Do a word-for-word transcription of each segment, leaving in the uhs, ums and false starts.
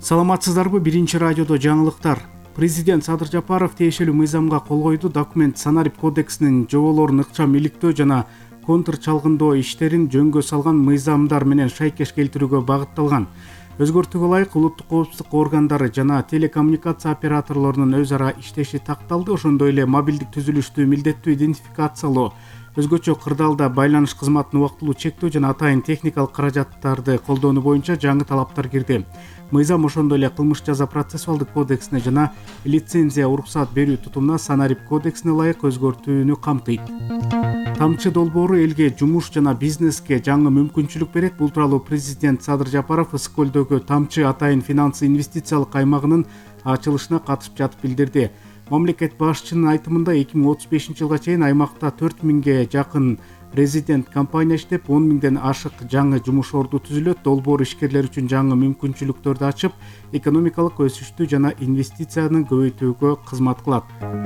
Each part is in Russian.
Саламатсыздарбы? Биринчи радиодо жаңылыктар. Президент Садыр Жапаров тиешелүү мыйзамга кол койду. Документ Санарип кодексинин жоболорун ыкчам иликтөө жана контр чалгындоо иштерин жөнгө салган мыйзамдар менен шайкеш келтирүүгө багытталган. Өзгөртүүгө ылайык улуттук коопсуздук органдары жана телекоммуникация операторлорунун өз ара иштеши такталды. Ошондой эле мобилдик түзүлүштү милдеттүү идентификациялоо, өзгөчө кырдаалда байланыш кызматын убактылуу чектөө жана атайын техникалык каражаттарды колдонуу боюнча жаңы талаптар кирди. Мыйзам ошондой эле кылмыш жаза процессуалдык кодексине жана лицензия уруксаат берүү тутумуна Санарип кодексине ылайык өзгөртүүнү камтыйт. Тамчы долбоору элге жумуш жана бизнеске жаңы мүмкүнчүлүк берет. Бул тууралуу президент Садыр Жапаров Ысык көлдөгү Тамчы атайын финансы инвестициялык аймагынын ачылышына катышып жатып билдирди. Мамлекет башчынын айтымында эки миң отуз бешинчи жылга чейин аймакта төрт миңге жакын резидент компания иштеп, он миңден ашык жаңы жумуш орду түзүлөт. Долбоор ишкерлер үчүн жаңы мүмкүнчүлүктөрдү ачып, экономикалык өсүштү жана инвестицияны көбөйтүүгө кызмат кылат.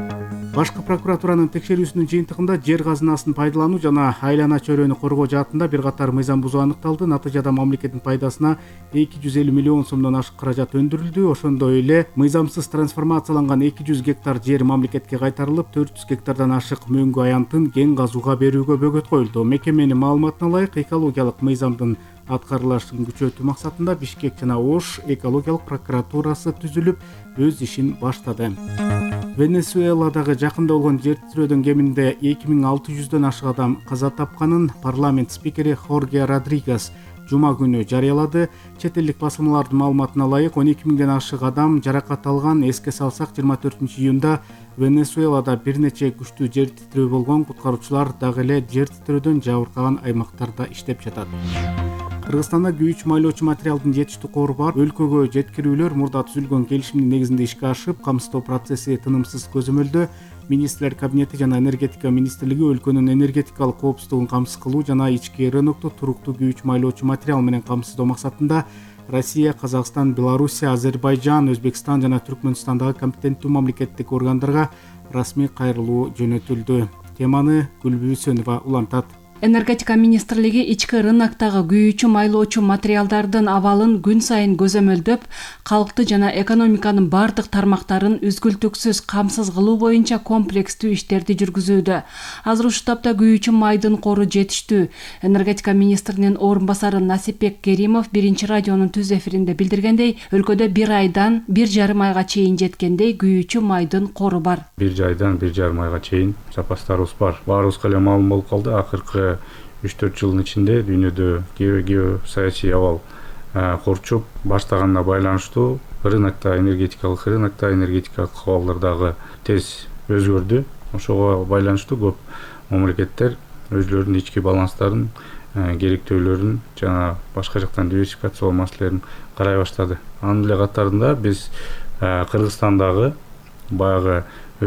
Башкы прокуратуранын текшерүүсүнүн жыйынтыгында жер казынасын пайдалануу жана айлана чөйрөнү коргоо жаатында бир катар мыйзам бузуу аныкталды. Натыйжада мамлекеттин пайдасына эки жүз элүү миллион сомдон ашык каражат өндүрүлдү. Ошондой эле мыйзамсыз трансформацияланган эки жүз гектар жер мамлекетке кайтарылып, төрт жүз гектардан ашык мөңгү аянтын кен казууга берүүгө бөгөт коюлду. Мекеменин маалыматына ылайык, экологиялык мыйзамдын аткарылышын күчөтүү максатында Бишкек жана Ош экологиялык прокуратурасы түзүлүп, өз ишин баштады. Венесуэладагы жакында болгон жер титирөөдөн кеминде эки миң алты жүздөн ашык адам каза тапканын парламент спикери Хорге Родригес жума күнү жарыялады. Чет элдик басылмалардын маалыматына ылайык, он эки миңден ашык адам жаракат алган. Эске салсак, жыйырма төртүнчү июнда Венесуэлада бир нече күчтүү жер титирөө болгон. Куткаруучулар дагы эле жер титирөөдөн жабыркаган аймактарда иштеп жатат. Кыргызстанда күйүүчү майлоочу материалдын жетиштүү кору бар. Өлкөгө жеткирүүлөр мурда түзүлгөн келишимдин негизинде ишке ашып, камсыздоо процесси тынымсыз көзөмөлдө. Министрлер кабинети жана энергетика министрлиги өлкөнүн энергетикалык коопсуздугун камсыз кылуу жана ички рынокту туруктуу күйүүчү майлоочу материал менен камсыздоо максатында Россия, Казакстан, Белоруссия, Азербайжан, Өзбекстан жана Түркмөнстандагы компетенттүү мамлекеттик органдарга расмий кайрылуу жөнөтүлдү. Теманы Гүлбү Сөнова улантат. Энергетика министрлиги ички рыноктогу күйүүчү майлоочу материалдардын абалын күн сайын көзөмөлдөп, калкты жана экономиканын бардык тармактарын үзгүлтүксүз камсыз кылуу боюнча комплекстүү иштерди жүргүзүүдө. Азыр ушул тапта күйүүчү майдын кору жетиштүү. Энергетика министринин орун басары Насипбек Керимов биринчи радионун түз эфиринде билдиргендей, өлкөдө бир айдан бир жарым айга чейин жеткендей күйүүчү майдын кору бар. Бир айдан бир жарым айга чейин запастарыбыз бар. Баарыбызга эле маалым болуп калды. Акыркы үч төрт жылдын ичинде дүйнөдө гео саясий абал корчуп баштаганына байланыштуу рынокто, энергетикалык рынокто, энергетикалык абалдар дагы тез өзгөрдү. Ошого байланыштуу көп мамлекеттер өзлөрүнүн ички баланстарын, керектөөлөрүн жана башка жактан диверсификациялоо маселелерин карай баштады. Анын эле катарында биз Кыргызстандагы баягы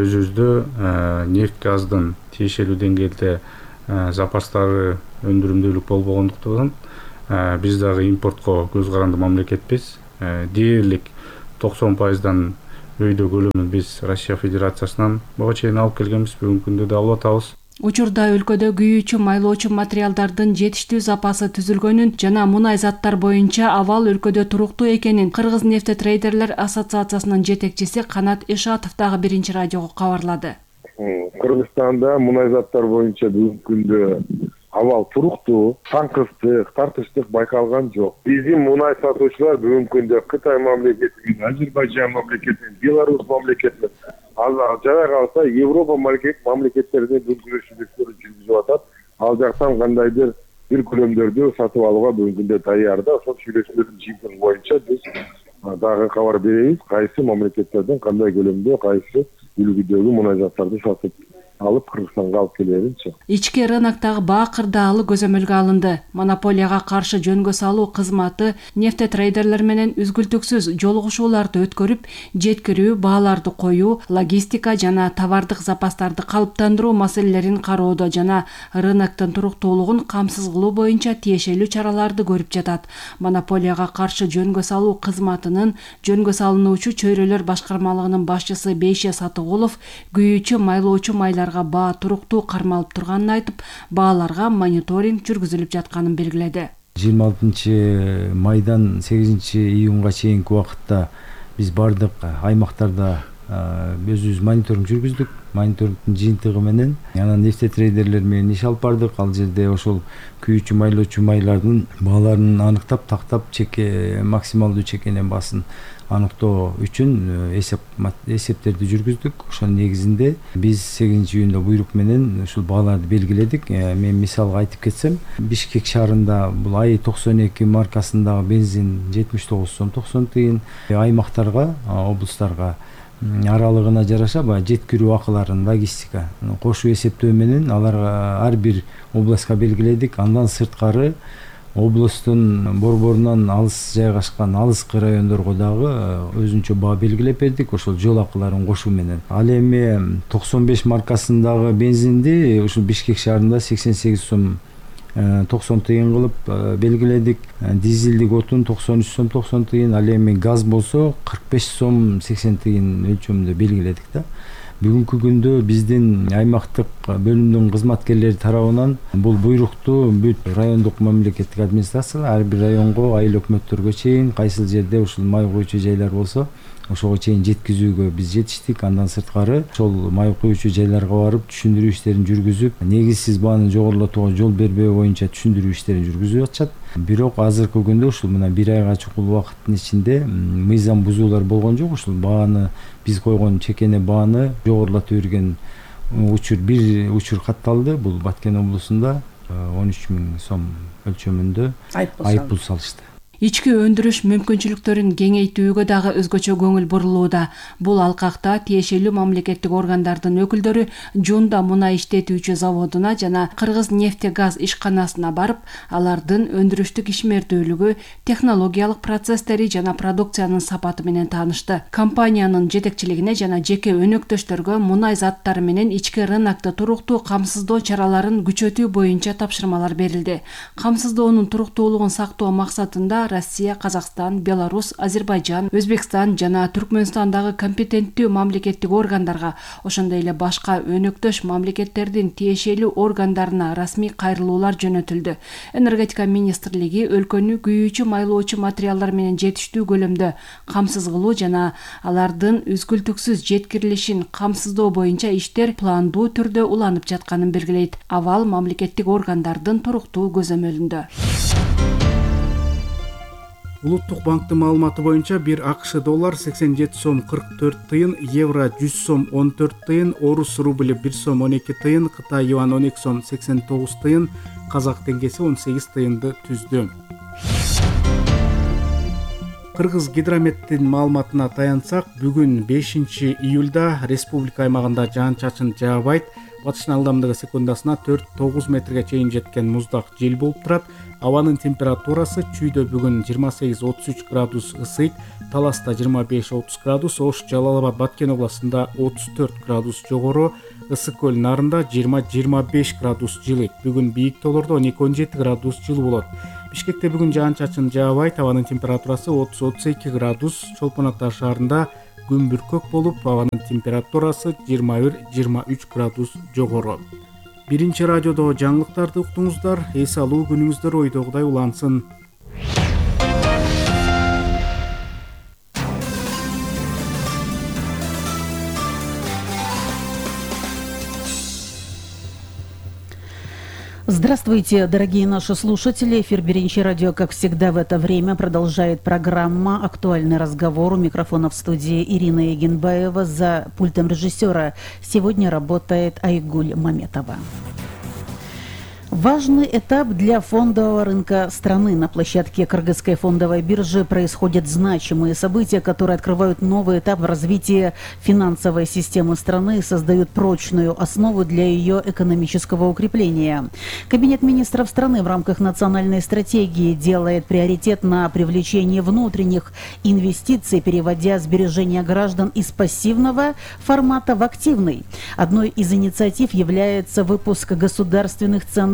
өзүбүздө нефть газдын тиешелүү деңгээлде запастары өндүрүмдүүлүк болбогондуктан биз дагы импортко көз каранды мамлекетпиз. Дээрлик токсон пайыздан өйдө көлөмүн биз Россия Федерациясынан буга чейин алып келгенбиз, бүгүнкү күндө да алып атабыз. Учурда өлкөдө күйүүчү майлоочу материалдардын жетиштүү запасы түзүлгөнүн жана мунай заттар боюнча абал өлкөдө туруктуу экенин Кыргыз нефтетрейдерлер ассоциациясынын жетекчиси Канат Ишатов дагы биринчи радиого кабарлады. Кыргызстанда мунай заттар боюнча бүгүнкү күндө абал туруктуу, таңкыстык, тартыштык байкалган жок. Биздин мунай сатуучулар бүгүнкү күндө Кытай мамлекетинин, Азербайжан мамлекетинин, Беларусь мамлекетинин, жада калса Европа мамлекеттерине күрөшүүлөрдү жүргүзүп атат. Ал жактан кандайдыр бир көлөмдөрдү сатып алууга бүгүнкү күндө даярда. Ошол сүйлөшүүлөрдүн жыйынтыгы боюнча биз дагы кабар беребиз, кайсы мамлекеттерден кандай көлөмдө, кайсы үлгүдөгү мунай заттарды сатып алып Кыргызстанга алып келеринчи. Ички рыноктогу баа кырдаалы көзөмөлгө алынды. Монополияга каршы жөнгө салуу кызматы нефтетрейдерлер менен үзгүлтүксүз жолугушууларды өткөрүп, жеткирүү, бааларды коюу, логистика жана товардык запастарды калыптандыруу маселелерин кароодо жана рыноктун туруктуулугун камсыз кылуу боюнча тиешелүү чараларды көрүп жатат. Монополияга каршы жөнгө салуу кызматынын жөнгө салынуучу чөйрөлөр башкармалыгынын башчысы Бейше Сатыгулов күйүүчү майлоочу майлар баа туруктуу кармалып турганын айтып, бааларга мониторинг жүргүзүлүп жатканын белгиледи. жыйырма алтынчы майдан сегизинчи июнга чейинки убакытта биз бардык аймактарда өзүбүз мониторинг жүргүздүк. Мониторингдин жыйынтыгы менен анан нефтетрейдерлер менен иш алып бардык. Ал жерде ошол күйүүчү майлоочу майлардын бааларын аныктап, тактап, чеке максималдуу чекенен баасын аныктоо үчүн эсеп эсептерди жүргүздүк. Ошонун негизинде биз сегизинчи июнда буйрук менен ушул бааларды белгиледик. Мен мисалга айтып кетсем, Бишкек шаарында бул ай токсон эки маркасындагы бензин жетимиш тогуз сом токсон тыйын, аймактарга, облустарга аралыгына жараша баягы жеткирүү акыларын логистика кошуп эсептөө менен аларга ар бир областка белгиледик. Андан сырткары облустун борборунан алыс жайгашкан алыскы райондорго дагы өзүнчө баа белгилеп бердик, ошол жол акыларын кошуу менен. Ал эми токсон беш маркасындагы бензинди ушул Бишкек шаарында сексен сегиз сом токсон тыйын кылып белгиледик. Дизелдик отун токсон үч сом токсон тыйын, ал эми газ болсо кырк беш сом сексен тыйын өлчөмүндө белгиледик да. Бүгүнкү күндө биздин аймактык бөлүмдүн кызматкерлери тарабынан бул буйрукту бүт райондук мамлекеттик администрация ар бир районго, айыл өкмөттөргө чейин кайсыл жерде ушул май куючу жайлар болсо ошого чейин жеткизүүгө биз жетиштик. Андан сырткары ошол май куючу жайларга барып түшүндүрүү иштерин жүргүзүп, негизсиз бааны жогорулатууга жол бербөө боюнча түшүндүрүү иштерин жүргүзүп атышат. Бирок азыркы күндө ушул мына бир айга чукул убакыттын ичинде мыйзам бузуулар болгон жок. Ушул бааны биз койгон чекене бааны жогорулатып берген учур бир учур катталды. Бул Баткен облусунда он үч миң сом өлчөмүндө айыппул салышты. Ички өндүрүш мүмкүнчүлүктөрүн кеңейтүүгө дагы өзгөчө көңүл бурулууда. Бул алкакта тиешелүү мамлекеттик органдардын өкүлдөрү Жунда мунай иштетүүчү заводуна жана Кыргыз нефтегаз ишканасына барып, алардын өндүрүштүк ишмердүүлүгү, технологиялык процесстери жана продукциянын сапаты менен таанышты. Компаниянын жетекчилигине жана жеке өнөктөштөргө мунай заттары менен ички рынокто туруктуу камсыздоо чараларын күчөтүү боюнча тапшырмалар берилди. Камсыздоонун туруктуулугун сактоо максатында Россия, Казакстан, Беларусь, Азербайджан, Өзбекстан жана Түркмөнстандагы компетенттүү мамлекеттик органдарга, ошондой эле башка өнөктөш мамлекеттердин тиешелүү органдарына расмий кайрылуулар жөнөтүлдү. Энергетика министрлиги өлкөнү күйүүчү майлоочу материалдар менен жетиштүү көлөмдө камсыз кылуу жана алардын үзгүлтүксүз жеткирилишин камсыздоо боюнча иштер пландуу түрдө уланып жатканын белгилейт. Абал мамлекеттик органдардын туруктуу көзөмөлүндө. Улуттук банктын маалыматы боюнча бир АКШ доллар сексен жети сом кырк төрт тыйын, евро жүз сом он төрт тыйын, орус рубли бир сом он эки тыйын, Кытай юан он эки сом сексен тогуз тыйын, казак теңгеси он сегиз тыйынды түздү. Кыргыз гидрометтин маалыматына таянсак, бүгүн бешинчи июлда республика аймагында жаан-чачын жаабайт. Батыштын ылдамдыгы секундасына төрт тогуз метрге чейин жеткен муздак жел болуп турат. Абанын температурасы чүйдө бүгүн жыйырма сегиз отуз үч градус ысыйт, Таласта жыйырма беш отуз градус, Ош, Жалал Абад, Баткен областында отуз төрт градус жогору, Ысык көл нарында жыйырма жыйырма беш градус жылыйт. Бүгүн бийик тоолордо он эки он жети градус жылуу болот. Бишкекте бүгүн жаан-чачын жаабайт, абанын температурасы отуз отуз эки градус, Чолпон Ата шаарында күн бүркөк болуп, абанын температурасы жыйырма бир жыйырма үч градус жогору. Биринчи радиодо жаңылыктарды уктуңуздар. Эс алуу күнүңүздөр ойдогудай улансын. Здравствуйте, дорогие наши слушатели. Эфир Биринчи радио, как всегда в это время, продолжает программа «Актуальный разговор». У микрофона в студии Ирина Егенбаева, за пультом режиссера сегодня работает Айгуль Маметова. Важный этап для фондового рынка страны. На площадке Кыргызской фондовой биржи происходят значимые события, которые открывают новый этап в развитии финансовой системы страны и создают прочную основу для ее экономического укрепления. Кабинет министров страны в рамках национальной стратегии делает приоритет на привлечение внутренних инвестиций, переводя сбережения граждан из пассивного формата в активный. Одной из инициатив является выпуск государственных ценных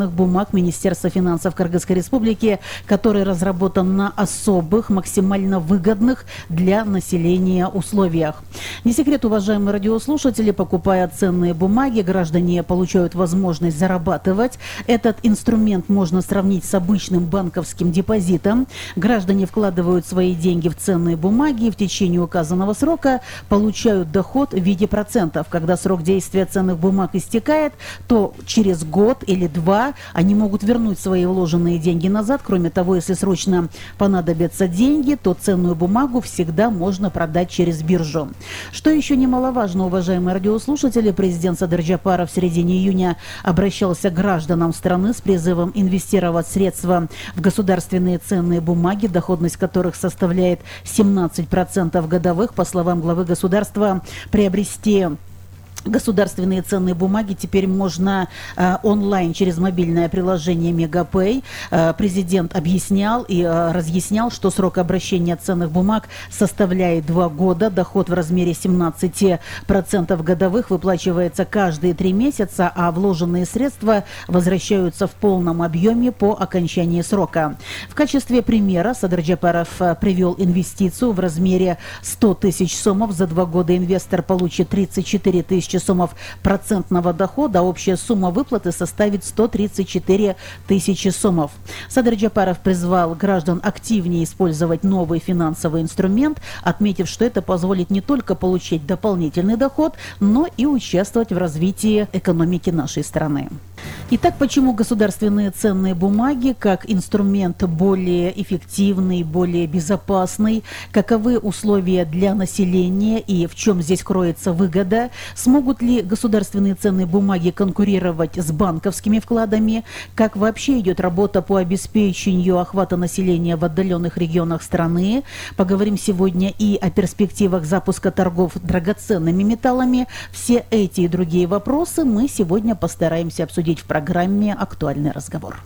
ценных бумаг Министерства финансов Кыргызской Республики, который разработан на особых, максимально выгодных для населения условиях. Не секрет, уважаемые радиослушатели, покупая ценные бумаги, граждане получают возможность зарабатывать. Этот инструмент можно сравнить с обычным банковским депозитом. Граждане вкладывают свои деньги в ценные бумаги и в течение указанного срока получают доход в виде процентов. Когда срок действия ценных бумаг истекает, то через год или два они могут вернуть свои вложенные деньги назад. Кроме того, если срочно понадобятся деньги, то ценную бумагу всегда можно продать через биржу. Что еще немаловажно, уважаемые радиослушатели, президент Садыр Джапаров в середине июня обращался к гражданам страны с призывом инвестировать средства в государственные ценные бумаги, доходность которых составляет семнадцать процентов годовых. По словам главы государства, приобрести государственные ценные бумаги теперь можно э, онлайн через мобильное приложение Мегапэй. Э, президент объяснял и э, разъяснял, что срок обращения ценных бумаг составляет два года. Доход в размере семнадцать процентов годовых выплачивается каждые три месяца, а вложенные средства возвращаются в полном объеме по окончании срока. В качестве примера Садыр Джапаров привел инвестицию в размере сто тысяч сомов. За два года инвестор получит тридцать четыре тысячи сомов процентного дохода, а общая сумма выплаты составит сто тридцать четыре тысячи сомов. Садыр Джапаров призвал граждан активнее использовать новый финансовый инструмент, отметив, что это позволит не только получить дополнительный доход, но и участвовать в развитии экономики нашей страны. Итак, почему государственные ценные бумаги как инструмент более эффективный, более безопасный? Каковы условия для населения и в чем здесь кроется выгода? Смогут ли государственные ценные бумаги конкурировать с банковскими вкладами? Как вообще идет работа по обеспечению охвата населения в отдаленных регионах страны? Поговорим сегодня и о перспективах запуска торгов драгоценными металлами. Все эти и другие вопросы мы сегодня постараемся обсудить в программе «Актуальный разговор».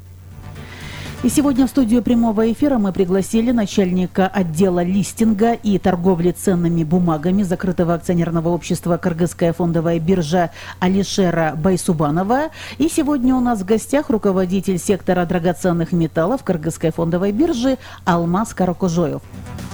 И сегодня в студию прямого эфира мы пригласили начальника отдела листинга и торговли ценными бумагами закрытого акционерного общества «Кыргызская фондовая биржа» Алишера Байсубанова. И сегодня у нас в гостях руководитель сектора драгоценных металлов Кыргызской фондовой биржи Алмаз Каракожоев.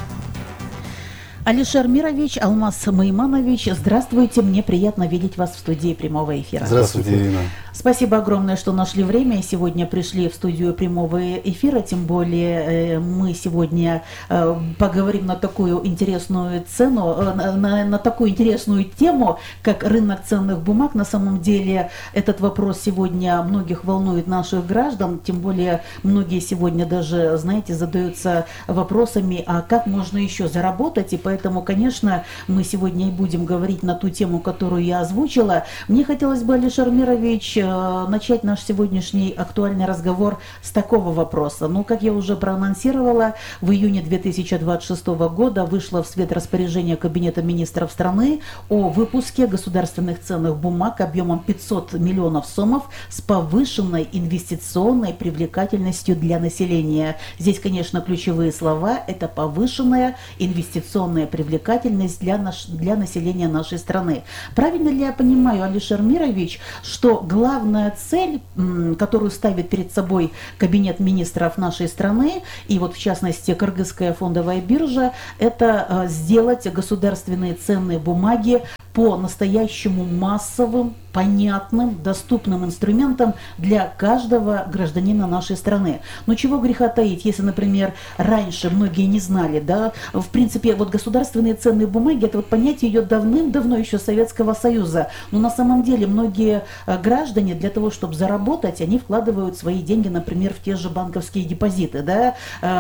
Алишер Мирович, Алмаз Майманович, здравствуйте, мне приятно видеть вас в студии прямого эфира. Здравствуйте, Ирина. Спасибо огромное, что нашли время и сегодня пришли в студию прямого эфира, тем более мы сегодня поговорим на такую интересную цену, на, на такую интересную тему, как рынок ценных бумаг. На самом деле этот вопрос сегодня многих волнует, наших граждан, тем более многие сегодня даже, знаете, задаются вопросами, а как можно еще заработать, и поэтому, конечно, мы сегодня и будем говорить на ту тему, которую я озвучила. Мне хотелось бы, Алишер Мирович, начать наш сегодняшний актуальный разговор с такого вопроса. Ну, как я уже проанонсировала, в июне две тысячи двадцать шестого года вышло в свет распоряжение Кабинета министров страны о выпуске государственных ценных бумаг объемом пятьсот миллионов сомов с повышенной инвестиционной привлекательностью для населения. Здесь, конечно, ключевые слова – это повышенная инвестиционная привлекательность для, наш, для населения нашей страны. Правильно ли я понимаю, Алишер Мирович, что главное Главная цель, которую ставит перед собой Кабинет министров нашей страны, и вот в частности Кыргызская фондовая биржа, это сделать государственные ценные бумаги по-настоящему массовым, понятным, доступным инструментом для каждого гражданина нашей страны. Но чего греха таить, если, например, раньше многие не знали, да, в принципе, вот государственные ценные бумаги, это вот понятие идет давным-давно еще Советского Союза, но на самом деле многие граждане для того, чтобы заработать, они вкладывают свои деньги, например, в те же банковские депозиты, да,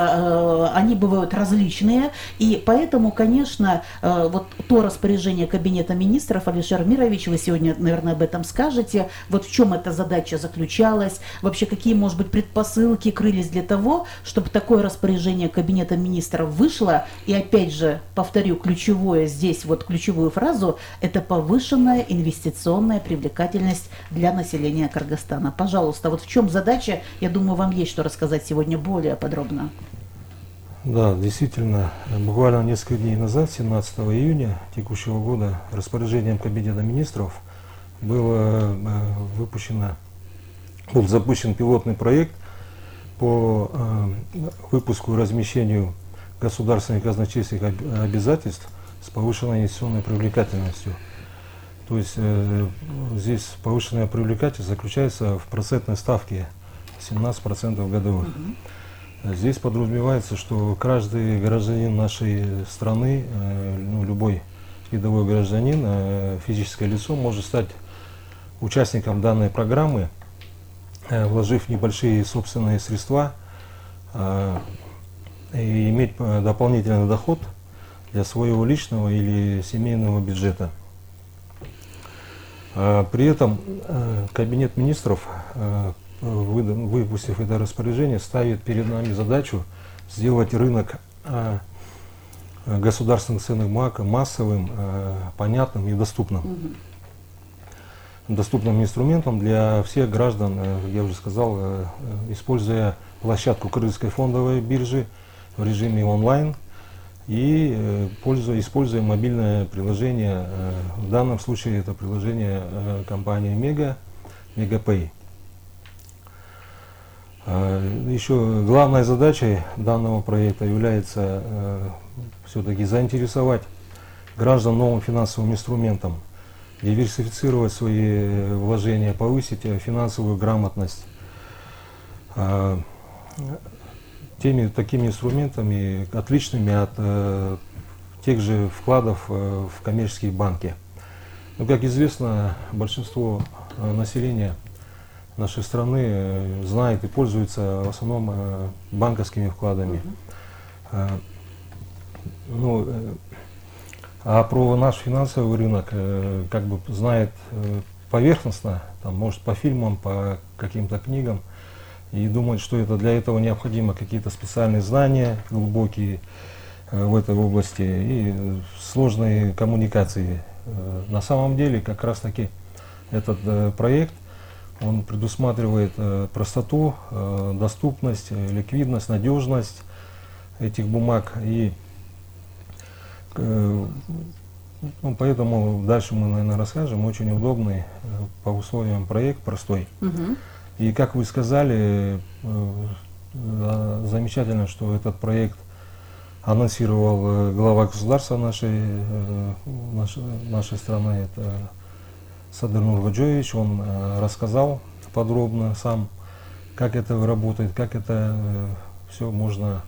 они бывают различные, и поэтому, конечно, вот то распоряжение Кабинета министров, Алишер Мирович, вы сегодня, наверное, об этом скажете, вот в чем эта задача заключалась, вообще какие, может быть, предпосылки крылись для того, чтобы такое распоряжение Кабинета министров вышло, и опять же, повторю, ключевое здесь, вот ключевую фразу, это повышенная инвестиционная привлекательность для населения Кыргызстана. Пожалуйста, вот в чем задача, я думаю, вам есть что рассказать сегодня более подробно. Да, действительно, буквально несколько дней назад, семнадцатого июня текущего года, распоряжением Кабинета министров было выпущено был запущен пилотный проект по выпуску и размещению государственных казначейских обязательств с повышенной инвестиционной привлекательностью. То есть э, здесь повышенная привлекательность заключается в процентной ставке семнадцать процентов годовых. Mm-hmm. Здесь подразумевается, что каждый гражданин нашей страны, э, ну, любой рядовой гражданин, э, физическое лицо может стать участником данной программы, э, вложив небольшие собственные средства э, и иметь дополнительный доход для своего личного или семейного бюджета. При этом Кабинет министров, выпустив это распоряжение, ставит перед нами задачу сделать рынок государственных ценных бумаг массовым, понятным и доступным. Mm-hmm. Доступным инструментом для всех граждан, я уже сказал, используя площадку Кыргызской фондовой биржи в режиме онлайн и э, пользуя, используя мобильное приложение. Э, в данном случае это приложение э, компании Мега, Мегапэй. Э, еще главной задачей данного проекта является э, все-таки заинтересовать граждан новым финансовым инструментом, диверсифицировать свои вложения, повысить финансовую грамотность. Э, теми такими инструментами, отличными от э, тех же вкладов э, в коммерческие банки. Но, как известно, большинство э, населения нашей страны э, знает и пользуется в основном э, банковскими вкладами. Mm-hmm. э, ну, э, а про наш финансовый рынок э, как бы знает э, поверхностно, там, может, по фильмам, по каким-то книгам, и думают, что это для этого необходимо какие-то специальные знания глубокие э, в этой области и сложные коммуникации. Э, на самом деле, как раз таки этот э, проект, он предусматривает э, простоту, э, доступность, э, ликвидность, надежность этих бумаг. И э, ну, поэтому дальше мы, наверное, расскажем. Очень удобный э, по условиям проект, простой. Угу. И, как вы сказали, э, замечательно, что этот проект анонсировал глава государства нашей, э, нашей, нашей страны, это Садыр Нургаджоевич. Он э, рассказал подробно сам, как это работает, как это э, все можно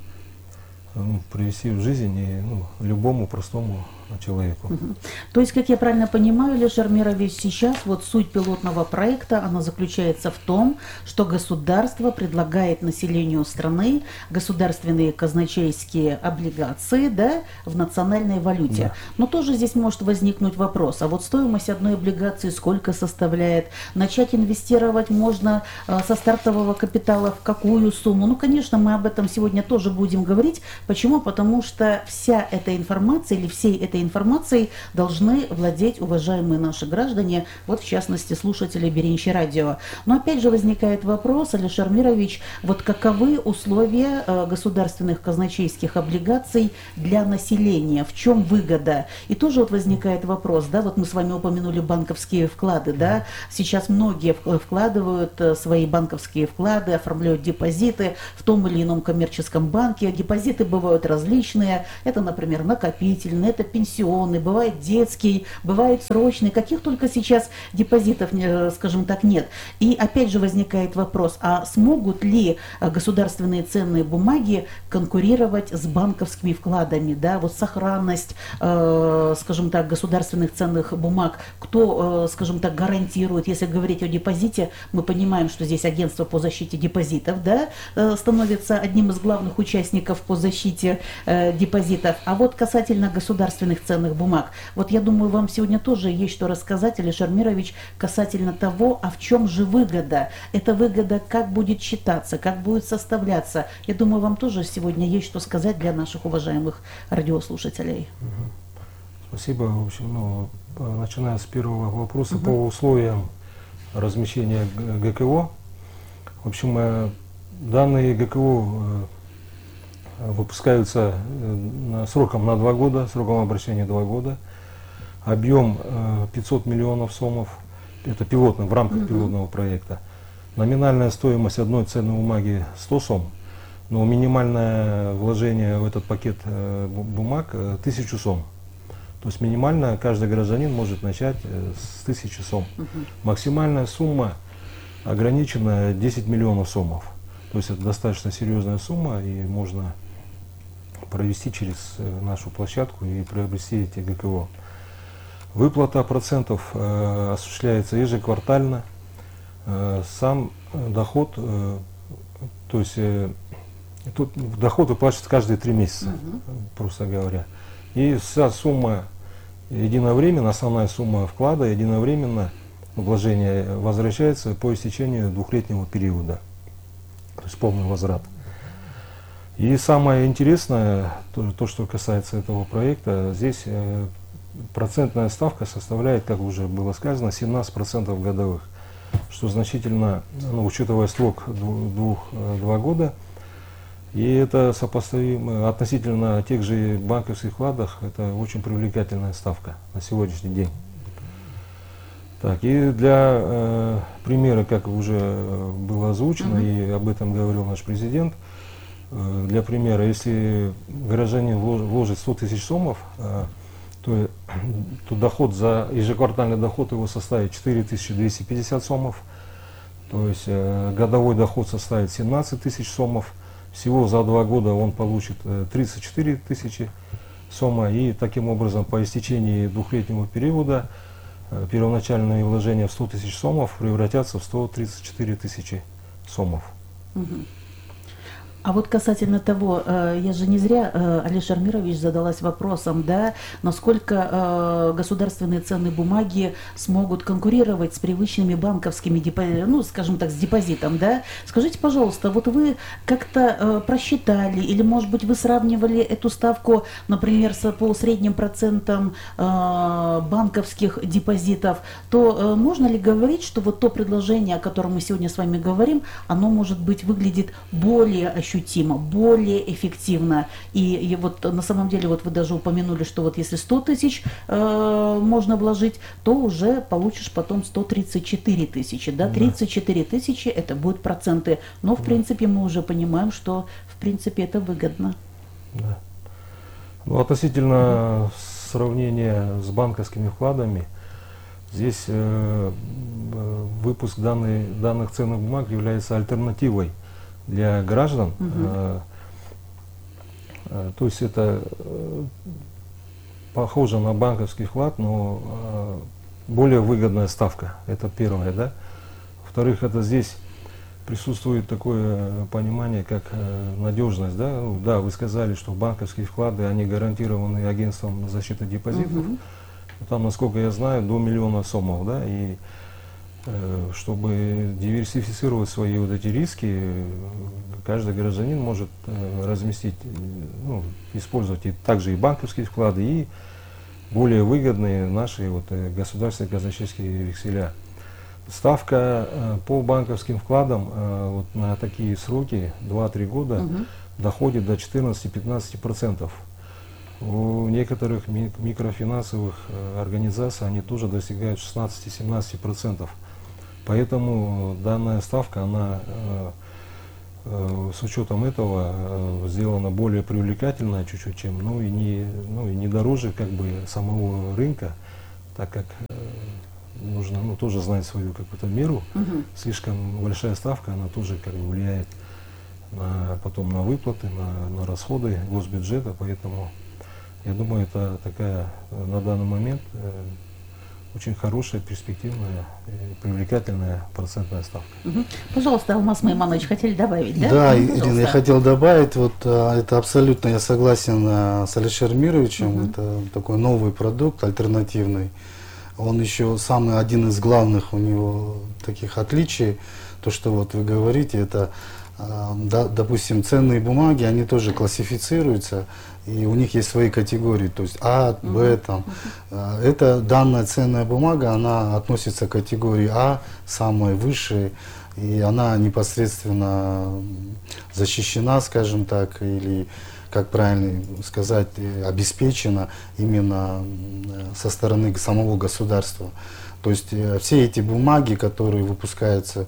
э, привести в жизнь и, ну, любому простому человеку. Угу. То есть, как я правильно понимаю, Илишер Мирович, сейчас вот суть пилотного проекта, она заключается в том, что государство предлагает населению страны государственные казначейские облигации, да, в национальной валюте. Да. Но тоже здесь может возникнуть вопрос, а вот стоимость одной облигации сколько составляет? Начать инвестировать можно э, со стартового капитала в какую сумму? Ну, конечно, мы об этом сегодня тоже будем говорить. Почему? Потому что вся эта информация или всей этой информацией должны владеть уважаемые наши граждане, вот в частности слушатели Беренчи радио. Но опять же возникает вопрос, Илишер Мирович, вот каковы условия э, государственных казначейских облигаций для населения, в чем выгода? И тоже вот возникает вопрос, да, вот мы с вами упомянули банковские вклады, да, сейчас многие вкладывают свои банковские вклады, оформляют депозиты в том или ином коммерческом банке. Депозиты бывают различные, это, например, накопительные, это пенсионные, бывает детский, бывает срочный, каких только сейчас депозитов, скажем так, нет. И опять же возникает вопрос, а смогут ли государственные ценные бумаги конкурировать с банковскими вкладами, да, вот сохранность, э, скажем так, государственных ценных бумаг, кто, э, скажем так, гарантирует, если говорить о депозите, мы понимаем, что здесь агентство по защите депозитов, да, э, становится одним из главных участников по защите э, депозитов, а вот касательно государственных ценных бумаг. Вот я думаю, вам сегодня тоже есть что рассказать, Илишер Мирович, касательно того, а в чем же выгода. Эта выгода как будет считаться, как будет составляться. Я думаю, вам тоже сегодня есть что сказать для наших уважаемых радиослушателей. Угу. Спасибо. В общем, ну, начиная с первого вопроса угу. по условиям размещения ГКО. В общем, данные ГКО выпускаются сроком на два года, сроком обращения два года. Объем пятьсот миллионов сомов, это пилотный, в рамках uh-huh. пилотного проекта. Номинальная стоимость одной ценной бумаги сто сом, но минимальное вложение в этот пакет э, бумаг э, тысячу сом. То есть минимально каждый гражданин может начать э, с тысячи сом. Uh-huh. Максимальная сумма ограничена десять миллионов сомов. То есть это достаточно серьезная сумма, и можно провести через э, нашу площадку и приобрести эти ГКО. Выплата процентов э, осуществляется ежеквартально. Э, сам доход, э, то есть э, тут доход выплачивается каждые три месяца, uh-huh. просто говоря. И вся сумма единовременно, основная сумма вклада единовременно вложение возвращается по истечению двухлетнего периода. То есть полный возврат. И самое интересное, то, то что касается этого проекта, здесь э, процентная ставка составляет, как уже было сказано, семнадцать процентов годовых, что значительно, ну, учитывая срок двух, двух, два года, и это сопоставимо относительно тех же банковских вкладов, это очень привлекательная ставка на сегодняшний день. Так, и для э, примера, как уже было озвучено, mm-hmm. и об этом говорил наш президент, э, для примера, если гражданин вложит сто тысяч сомов, э, то, то доход за ежеквартальный доход его составит четыре тысячи двести пятьдесят сомов, то есть э, годовой доход составит семнадцать тысяч сомов, всего за два года он получит э, тридцать четыре тысячи сома, и таким образом по истечении двухлетнего периода э, первоначальные вложения в сто тысяч сомов превратятся в сто тридцать четыре тысячи сомов. Угу. А вот касательно того, я же не зря, Алишер Мирович, задалась вопросом, да, насколько государственные ценные бумаги смогут конкурировать с привычными банковскими депозитами, ну, скажем так, с депозитом, да. Скажите, пожалуйста, вот вы как-то просчитали или, может быть, вы сравнивали эту ставку, например, по средним процентам банковских депозитов, то можно ли говорить, что вот то предложение, о котором мы сегодня с вами говорим, оно, может быть, выглядит более ощутимо? ощутимо, более эффективно. И, и вот на самом деле, вот вы даже упомянули, что вот если сто тысяч э, можно вложить, то уже получишь потом сто тридцать четыре тысячи. Да? тридцать четыре тысячи это будут проценты. Но, в да. принципе, мы уже понимаем, что, в принципе, это выгодно. Да. Ну, относительно mm-hmm. сравнения с банковскими вкладами, здесь э, выпуск данной, данных ценных бумаг является альтернативой для граждан. Угу. э, э, то есть это э, похоже на банковский вклад, но э, более выгодная ставка. Это первое, да. Во-вторых, это здесь присутствует такое понимание, как э, надежность, да. Ну, да, вы сказали, что банковские вклады, они гарантированы агентством защиты депозитов. Угу. Там, насколько я знаю, до миллиона сомов, да, и чтобы диверсифицировать свои вот эти риски, каждый гражданин может разместить, ну, использовать и также и банковские вклады, и более выгодные наши вот государственные казначейские векселя. Ставка по банковским вкладам вот на такие сроки, два-три года, угу. доходит до четырнадцати-пятнадцати процентов. У некоторых микрофинансовых организаций они тоже достигают шестнадцати-семнадцати процентов. Поэтому данная ставка, она э, э, с учетом этого э, сделана более привлекательная чуть-чуть, чем, ну и не, ну и не дороже как бы самого рынка, так как э, нужно, ну, тоже знать свою какую-то меру. Угу. Слишком большая ставка, она тоже как бы влияет на, потом на выплаты, на, на расходы госбюджета, поэтому я думаю, это такая на данный момент э, очень хорошая, перспективная, привлекательная процентная ставка. Угу. Пожалуйста, Алмаз Майманович, хотели добавить, да? Да, Ирина, я хотел добавить, вот это абсолютно я согласен с Алишером Мировичем, угу. это такой новый продукт, альтернативный. Он еще самый один из главных у него таких отличий, то, что вот вы говорите, это, да, допустим, ценные бумаги, они тоже классифицируются, и у них есть свои категории, то есть А, Б, там. Uh-huh. Эта данная ценная бумага, она относится к категории А, самой высшей, и она непосредственно защищена, скажем так, или, как правильно сказать, обеспечена именно со стороны самого государства. То есть все эти бумаги, которые выпускаются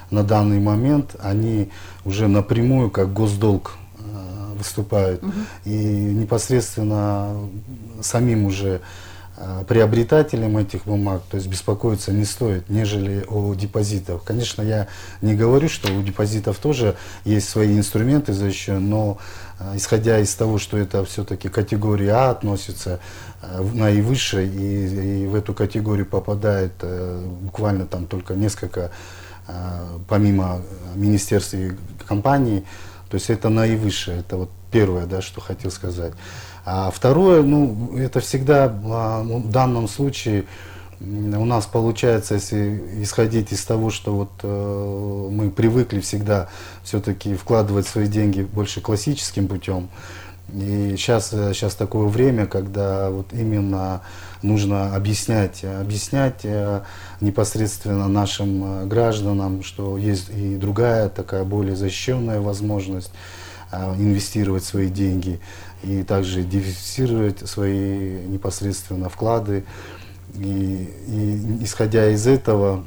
на данный момент они уже напрямую как госдолг э, выступают. Угу. И непосредственно самим уже э, приобретателям этих бумаг, то есть беспокоиться не стоит, нежели о депозитах. Конечно, я не говорю, что у депозитов тоже есть свои инструменты защиты, но э, исходя из того, что это все-таки категория А относится, наивысшей, и, и в эту категорию попадает э, буквально там только несколько, э, помимо министерств и компаний, то есть это наивысшее, это вот первое, да, что хотел сказать. А второе, ну, это всегда в данном случае у нас получается, если исходить из того, что вот э, мы привыкли всегда все-таки вкладывать свои деньги больше классическим путем. И сейчас, сейчас такое время, когда вот именно нужно объяснять, объяснять непосредственно нашим гражданам, что есть и другая такая более защищенная возможность инвестировать свои деньги и также диверсифицировать свои непосредственно вклады. И, и исходя из этого,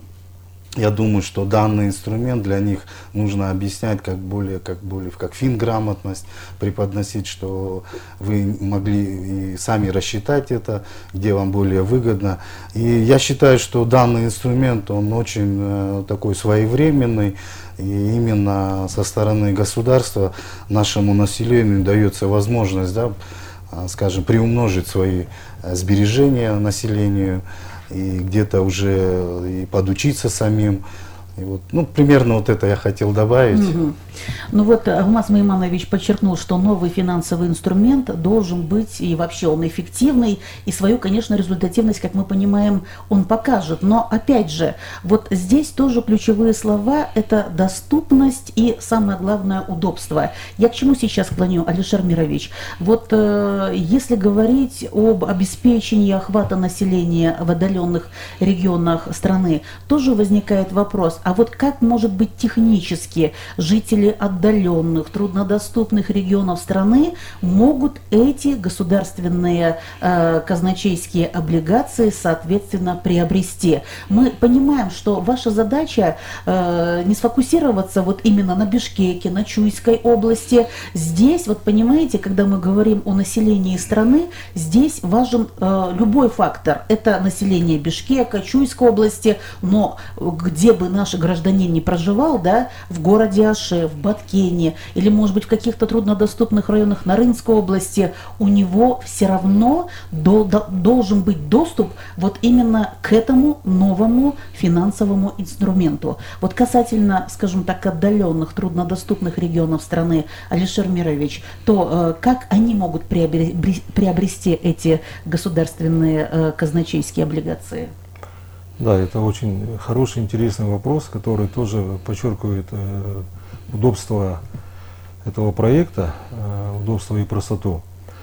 я думаю, что данный инструмент для них нужно объяснять как более, как более, как финграмотность, преподносить, что вы могли и сами рассчитать это, где вам более выгодно. И я считаю, что данный инструмент, он очень э, такой своевременный, и именно со стороны государства нашему населению дается возможность, да, скажем, приумножить свои сбережения населению, и где-то уже и подучиться самим. И вот, ну, примерно вот это я хотел добавить. Угу. Ну вот Алмаз Мейманович подчеркнул, что новый финансовый инструмент должен быть, и вообще он эффективный, и свою, конечно, результативность, как мы понимаем, он покажет. Но опять же, вот здесь тоже ключевые слова – это доступность и, самое главное, удобство. Я к чему сейчас клоню, Алишер Мирович? Вот э, если говорить об обеспечении охвата населения в отдаленных регионах страны, тоже возникает вопрос, а вот как может быть технически жители отдаленных, труднодоступных регионов страны могут эти государственные э, казначейские облигации, соответственно, приобрести? Мы понимаем, что ваша задача э, не сфокусироваться вот именно на Бишкеке, на Чуйской области. Здесь, вот понимаете, когда мы говорим о населении страны, здесь важен э, любой фактор. Это население Бишкека, Чуйской области, но где бы наши гражданин не проживал, да, в городе Аше, в Баткене, или, может быть, в каких-то труднодоступных районах Нарынской области, у него все равно до, до, должен быть доступ вот именно к этому новому финансовому инструменту. Вот касательно, скажем так, отдаленных, труднодоступных регионов страны, Алишер Мирович, то э, как они могут приобрести, приобрести эти государственные э, казначейские облигации? Да, это очень хороший, интересный вопрос, который тоже подчеркивает э, удобство этого проекта, э, удобство и простоту.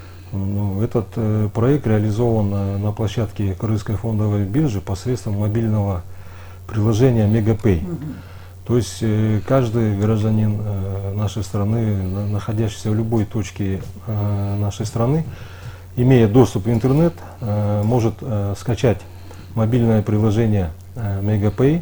Ну, этот э, проект реализован на, на площадке Кыргызской фондовой биржи посредством мобильного приложения Мегапэй. Mm-hmm. То есть э, каждый гражданин э, нашей страны, на, находящийся в любой точке э, нашей страны, имея доступ в интернет, э, может э, скачать мобильное приложение э, Мегапэй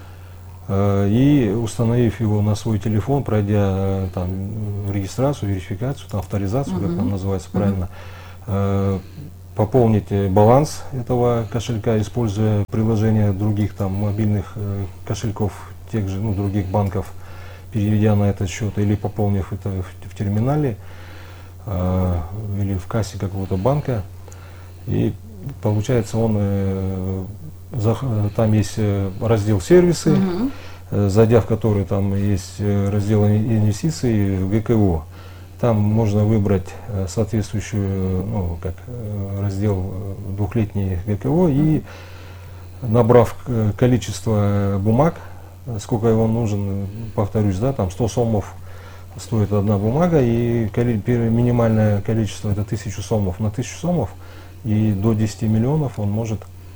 э, и, установив его на свой телефон, пройдя э, там регистрацию, верификацию, там, авторизацию, uh-huh. как она называется uh-huh. правильно, э, пополнить баланс этого кошелька, используя приложение других там мобильных э, кошельков, тех же, ну, других банков, переведя на этот счет или пополнив это в, в терминале э, или в кассе какого-то банка. И получается, он, э, за, там есть раздел сервисы, uh-huh. э, зайдя в который там есть раздел инвестиций в ГКО. Там можно выбрать соответствующую, ну, как раздел двухлетний ГКО uh-huh. и, набрав количество бумаг, сколько его нужен, повторюсь, да, там сто сомов стоит одна бумага, и коли, минимальное количество это тысячу сомов на тысячу сомов. И до десяти миллионов он может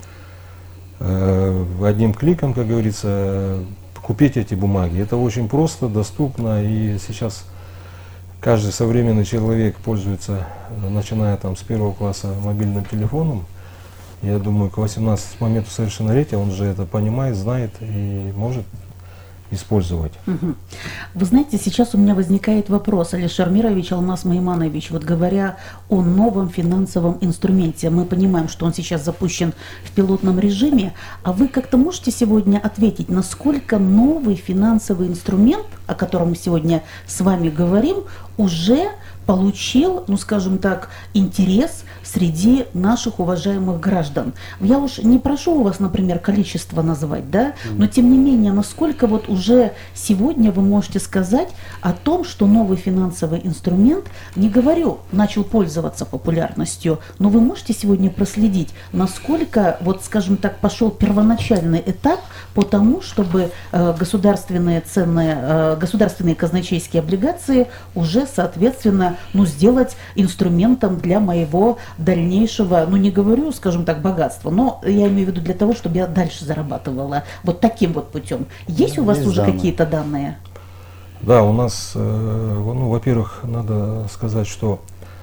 э, одним кликом, как говорится, купить эти бумаги. Это очень просто, доступно, и сейчас каждый современный человек пользуется, начиная там с первого класса, мобильным телефоном. Я думаю, к восемнадцатому моменту совершеннолетия он же это понимает, знает и может использовать. Мгм. Вы знаете, сейчас у меня возникает вопрос, Алишер Мирович, Алмаз Майманович, вот говоря о новом финансовом инструменте, мы понимаем, что он сейчас запущен в пилотном режиме, а вы как-то можете сегодня ответить, насколько новый финансовый инструмент, о котором мы сегодня с вами говорим, уже получил, ну скажем так, интерес среди наших уважаемых граждан. Я уж не прошу у вас, например, количество назвать, да, но тем не менее, насколько вот уже сегодня вы можете сказать о том, что новый финансовый инструмент, не говорю, начал пользоваться популярностью, но вы можете сегодня проследить, насколько, вот скажем так, пошел первоначальный этап по тому, чтобы э, государственные ценные, э, государственные казначейские облигации уже, соответственно, ну, сделать инструментом для моего дальнейшего, ну, не говорю, скажем так, богатства, но я имею в виду для того, чтобы я дальше зарабатывала вот таким вот путем. Есть у вас Есть уже данные. какие-то данные? Да, у нас, э, ну, во-первых, надо сказать, что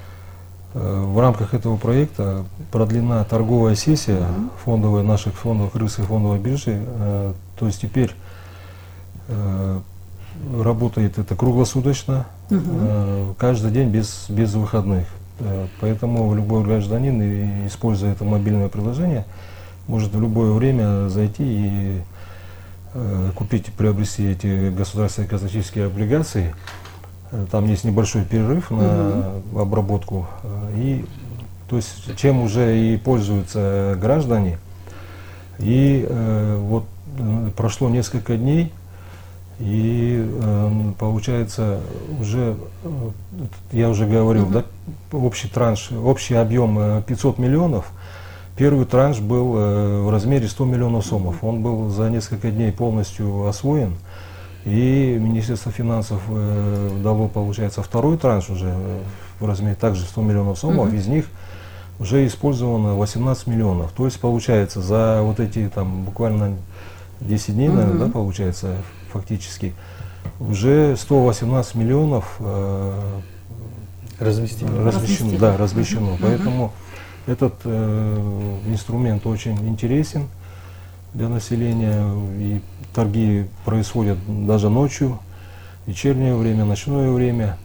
э, в рамках этого проекта продлена торговая сессия Мгм. фондовой, наших фондов, Кыргызской фондовой биржи. Э, то есть теперь э, работает это круглосуточно, Мгм. э, каждый день без, без выходных. Э, поэтому любой гражданин, и- используя это мобильное приложение, может в любое время зайти и э, купить, приобрести эти государственные казначейские облигации. Э, Там есть небольшой перерыв на обработку. э, И, то есть, чем уже и пользуются граждане. И э, вот э, прошло несколько дней, и э, получается уже, э, я уже говорил, Мгм. да, общий транш, общий объем э, пятьсот миллионов. Первый транш был э, в размере сто миллионов сомов. Он был за несколько дней полностью освоен. И Министерство финансов э, дало, получается, второй транш уже э, в размере также сто миллионов сомов. Мгм. Из них уже использовано восемнадцать миллионов. То есть, получается, за вот эти там буквально десять дней, наверное, Мгм. да, получается, фактически, уже сто восемнадцать миллионов э, Разместили. размещено, Разместили. да, размещено. Мгм. Поэтому этот э, инструмент очень интересен для населения, и торги происходят даже ночью, вечернее время, ночное время.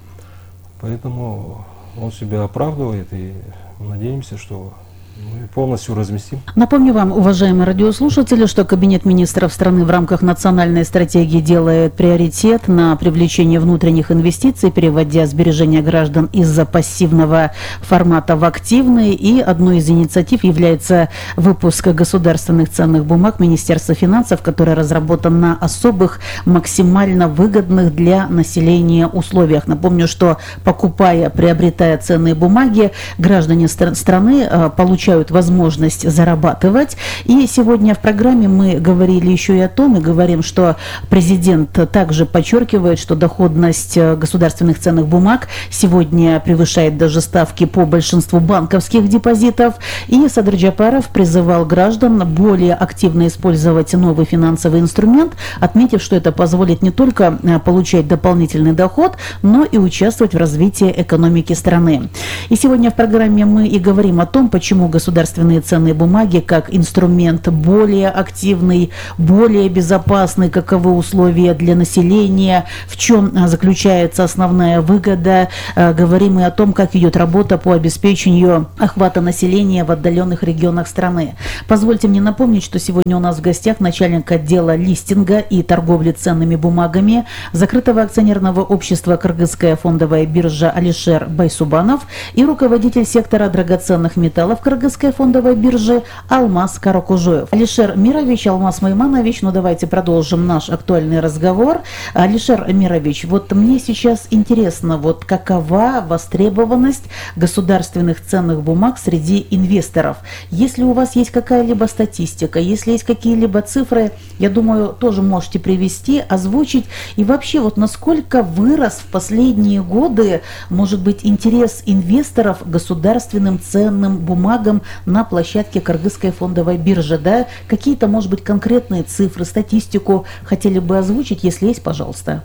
Поэтому он себя оправдывает, и надеемся, что мы полностью разместим. Напомню вам, уважаемые радиослушатели, что Кабинет министров страны в рамках национальной стратегии делает приоритет на привлечение внутренних инвестиций, переводя сбережения граждан из-за пассивного формата в активный. И одной из инициатив является выпуск государственных ценных бумаг Министерства финансов, который разработан на особых, максимально выгодных для населения условиях. Напомню, что покупая, приобретая ценные бумаги, граждане стра- страны э, получают возможность зарабатывать. И сегодня в программе мы говорили еще и о том, и говорим, что президент также подчеркивает, что доходность э, государственных ценных бумаг сегодня превышает даже ставки по большинству банковских депозитов. И Садыр Джапаров призывал граждан более активно использовать новый финансовый инструмент, отметив, что это позволит не только э, получать дополнительный доход, но и участвовать в развитии экономики страны. И сегодня в программе мы и говорим о том, почему государственные ценные бумаги как инструмент более активный, более безопасный, каковы условия для населения, в чем а, заключается основная выгода. А, Говорим и о том, как идет работа по обеспечению охвата населения в отдаленных регионах страны. Позвольте мне напомнить, что сегодня у нас в гостях начальник отдела листинга и торговли ценными бумагами закрытого акционерного общества «Кыргызская фондовая биржа» Алишер Байсубанов и руководитель сектора драгоценных металлов Кыргызской фондовой биржи Алмаз Каракужоев. Алишер Мирович, Алмаз Майманович, ну давайте продолжим наш актуальный разговор. Алишер Мирович, вот мне сейчас интересно, вот какова востребованность государственных ценных бумаг среди инвесторов? Если у вас есть какая-либо статистика, если есть какие-либо цифры, я думаю, тоже можете привести, озвучить. И вообще, вот насколько вырос в последние годы, может быть, интерес инвесторов к государственным ценным бумагам на площадке Кыргызской фондовой биржи, да? Какие-то, может быть, конкретные цифры, статистику хотели бы озвучить, если есть, пожалуйста.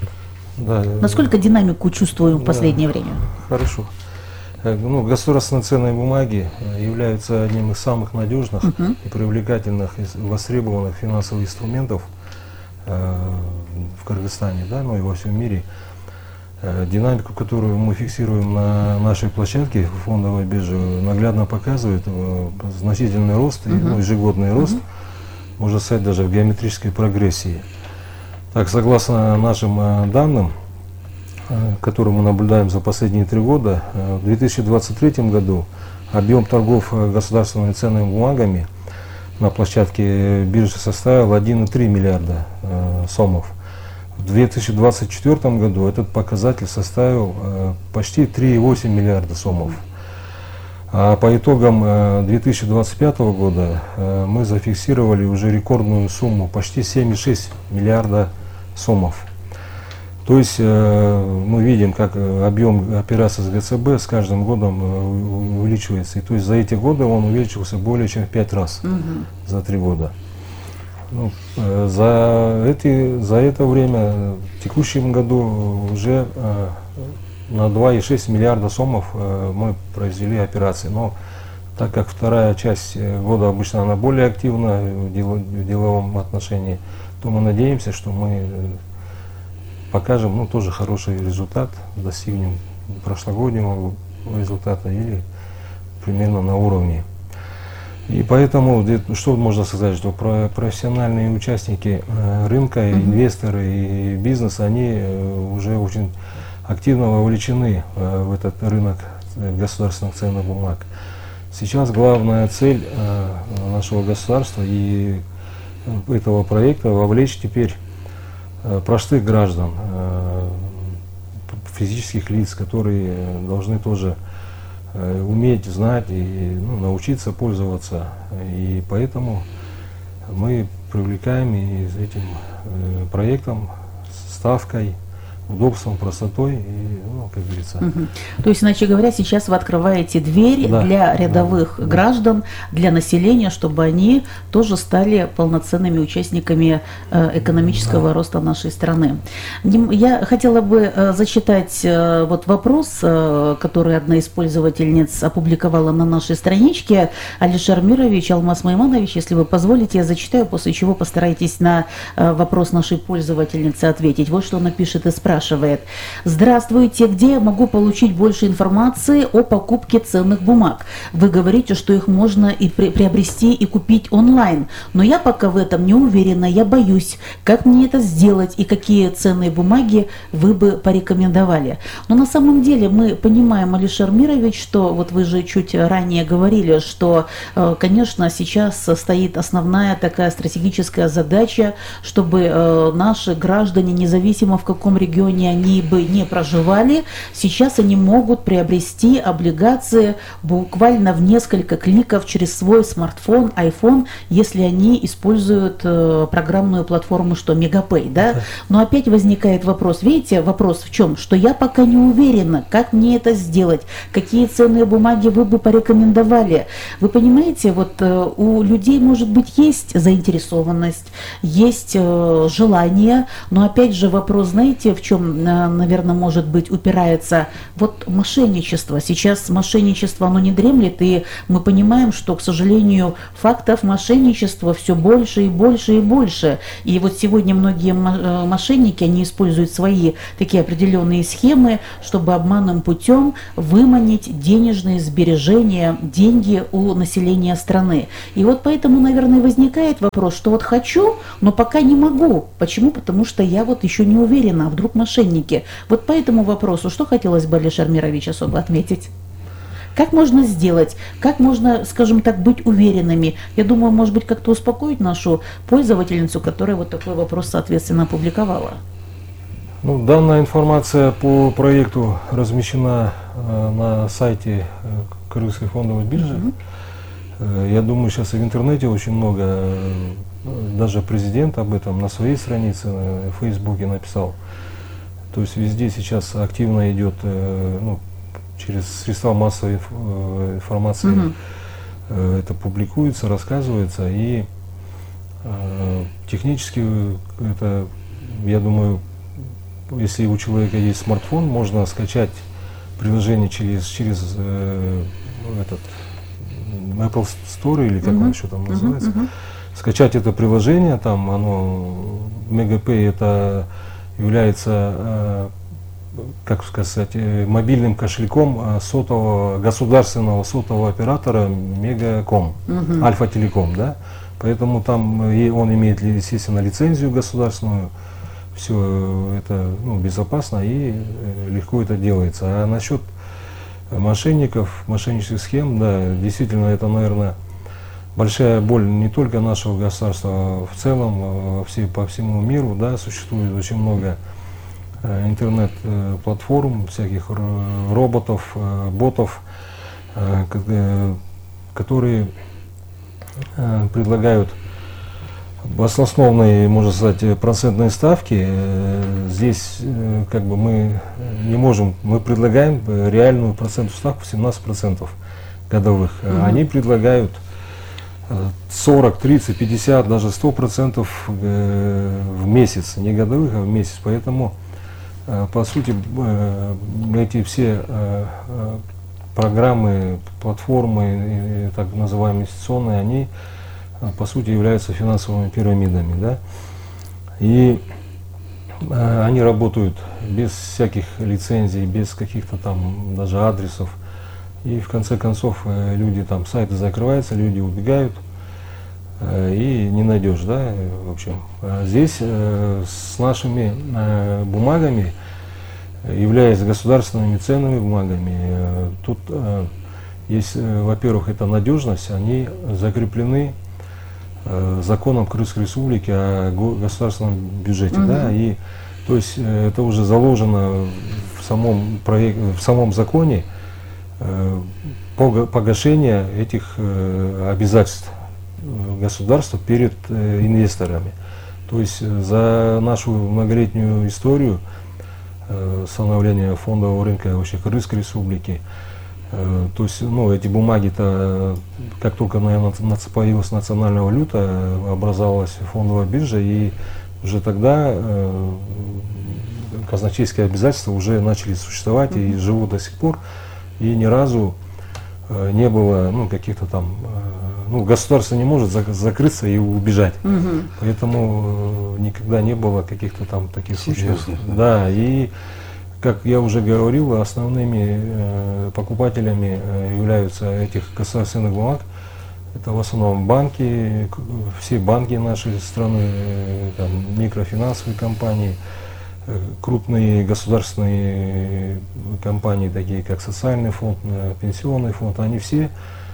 Да, э, Насколько динамику чувствуем в да, последнее время? Хорошо. Э, Ну, государственные ценные бумаги э, являются одним из самых надежных Мгм. и привлекательных, и востребованных финансовых инструментов э, в Кыргызстане, да, но и во всем мире. Динамику, которую мы фиксируем на нашей площадке фондовой биржи, наглядно показывает значительный рост, uh-huh. ну, ежегодный рост, uh-huh. можно сказать, даже в геометрической прогрессии. Так, согласно нашим данным, которые мы наблюдаем за последние три года, в две тысячи двадцать третьем году объем торгов государственными ценными бумагами на площадке биржи составил один и три миллиарда э, сомов. В две тысячи двадцать четвёртом году этот показатель составил э, почти три и восемь миллиарда сомов. А по итогам э, две тысячи двадцать пятого года э, мы зафиксировали уже рекордную сумму почти семь и шесть миллиарда сомов. То есть э, мы видим, как объем операций с ГЦБ с каждым годом э, увеличивается. И то есть за эти годы он увеличился более чем в пять раз uh-huh. за три года. Ну, э, за, эти, за это время, в текущем году уже э, на два и шесть миллиарда сомов э, мы произвели операции. Но так как вторая часть года обычно она более активна в, дело, в деловом отношении, то мы надеемся, что мы покажем, ну, тоже хороший результат, достигнем прошлогоднего результата или примерно на уровне. И поэтому, что можно сказать, что профессиональные участники рынка, mm-hmm. инвесторы и бизнес, они уже очень активно вовлечены в этот рынок государственных ценных бумаг. Сейчас главная цель нашего государства и этого проекта вовлечь теперь простых граждан, физических лиц, которые должны тоже уметь, знать и, ну, научиться пользоваться. И поэтому мы привлекаем и этим проектом, ставкой, удобством, простотой и, ну, как говорится. Угу. То есть, иначе говоря, сейчас вы открываете дверь да, для рядовых да, граждан, для населения, чтобы они тоже стали полноценными участниками э, экономического да. роста нашей страны. Я хотела бы э, зачитать э, вот вопрос, э, который одна из пользовательниц опубликовала на нашей страничке. Алишер Мирович, Алмаз Майманович, если вы позволите, я зачитаю, после чего постарайтесь на э, вопрос нашей пользовательницы ответить. Вот что она пишет и спрашивает. Спрашивает: здравствуйте, где я могу получить больше информации о покупке ценных бумаг? Вы говорите, что их можно и при приобрести и купить онлайн, но я пока в этом не уверена, я боюсь, как мне это сделать и какие ценные бумаги вы бы порекомендовали. Но на самом деле мы понимаем, Алишер Мирович, что вот вы же чуть ранее говорили, что, конечно, сейчас стоит основная такая стратегическая задача, чтобы наши граждане, независимо в каком регионе они бы не проживали, сейчас они могут приобрести облигации буквально в несколько кликов через свой смартфон, iPhone, если они используют э, программную платформу, что Мегапэй, да? Но опять возникает вопрос, видите, вопрос в чем? Что я пока не уверена, как мне это сделать, какие ценные бумаги вы бы порекомендовали. Вы понимаете, вот э, у людей, может быть, есть заинтересованность, есть э, желание, но опять же вопрос, знаете, в чем, наверное, может быть, упирается вот мошенничество. Сейчас мошенничество, оно не дремлет, и мы понимаем, что, к сожалению, фактов мошенничества все больше и больше и больше. И вот сегодня многие мошенники, они используют свои такие определенные схемы, чтобы обманным путем выманить денежные сбережения, деньги у населения страны. И вот поэтому, наверное, возникает вопрос, что вот хочу, но пока не могу. Почему? Потому что я вот еще не уверена, а вдруг мошенники. Вот по этому вопросу, что хотелось бы, Алишер Мирович, особо отметить? Как можно сделать? Как можно, скажем так, быть уверенными? Я думаю, может быть, как-то успокоить нашу пользовательницу, которая вот такой вопрос, соответственно, опубликовала. Ну, данная информация по проекту размещена э, на сайте э, Кыргызской фондовой биржи. Mm-hmm. э, я думаю, сейчас в интернете очень много, э, даже президент об этом на своей странице в Фейсбуке написал. То есть везде сейчас активно идет, э, ну, через средства массовой инф, э, информации mm-hmm. э, это публикуется, рассказывается. И э, технически это, я думаю, если у человека есть смартфон, можно скачать приложение через, через э, этот Apple Store или как mm-hmm. он еще там называется. Mm-hmm. скачать это приложение, там оно, Мегапэй, это является, э, как сказать, э, мобильным кошельком э, сотового, государственного сотового оператора Мегаком, угу. Альфа Телеком, да. Поэтому там э, он имеет, естественно, лицензию государственную, все это, ну, безопасно и э, легко это делается. А насчет мошенников, мошеннических схем, да, действительно, это, наверное, большая боль не только нашего государства, а в целом во все, по всему миру, да, существует очень много э, интернет-платформ, всяких роботов, э, ботов, э, которые э, предлагают баснословные, можно сказать, процентные ставки. Здесь как бы мы не можем, мы предлагаем реальную процентную ставку семнадцать процентов годовых. Mm-hmm. Они предлагают сорок, тридцать, пятьдесят, даже сто процентов в месяц, не годовых, а в месяц. Поэтому, по сути, эти все программы, платформы, так называемые инвестиционные, они по сути являются финансовыми пирамидами, да, и э, они работают без всяких лицензий, без каких-то там даже адресов, и в конце концов э, люди там, сайты закрываются, люди убегают, э, и не найдешь, да, в общем. А здесь э, с нашими э, бумагами, являясь государственными ценными бумагами, э, тут э, есть, э, во-первых, это надежность, они закреплены законом Крымской Республики о государственном бюджете, uh-huh. да, и то есть это уже заложено в самом проекте, в самом законе э, погашение этих э, обязательств государства перед э, инвесторами. То есть за нашу многолетнюю историю э, становления фондового рынка вообще Крымской Республики, то есть, ну, эти бумаги-то, как только, наверное, появилась национальная валюта, образовалась фондовая биржа, и уже тогда э, казначейские обязательства уже начали существовать mm-hmm. и живут до сих пор, и ни разу э, не было, ну, каких-то там, э, ну, государство не может зак- закрыться и убежать, mm-hmm. поэтому э, никогда не было каких-то там таких случаев. Да, и как я уже говорил, основными э, покупателями э, являются этих государственных бумаг. Это в основном банки, все банки нашей страны, э, там, микрофинансовые компании, э, крупные государственные компании, такие как Социальный фонд, э, Пенсионный фонд, они все